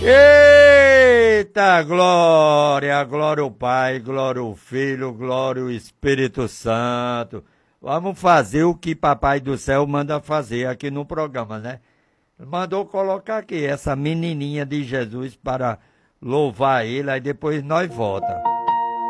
Eita, glória, glória ao Pai, glória ao Filho, glória ao Espírito Santo. Vamos fazer o que Papai do Céu manda fazer aqui no programa, né? Mandou colocar aqui essa menininha de Jesus para louvar ele, aí depois nós volta.